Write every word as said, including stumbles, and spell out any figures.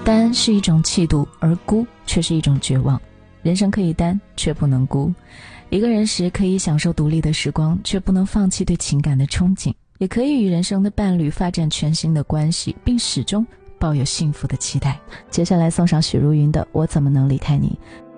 单是一种气度，而孤却是一种绝望。人生可以单，却不能孤。一个人时可以享受独立的时光，却不能放弃对情感的憧憬，也可以与人生的伴侣发展全新的关系，并始终抱有幸福的期待。接下来送上许茹芸的《我怎么能离开你》。